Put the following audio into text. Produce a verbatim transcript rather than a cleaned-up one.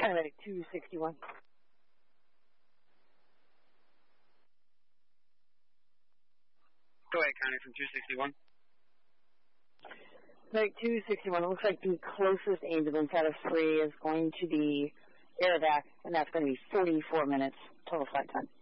Paramedic two sixty-one. Go ahead, County from two sixty-one. Paramedic two sixty-one, it looks like the closest ambulance out of three is going to be Air Vac, and that's going to be forty-four minutes total flight time.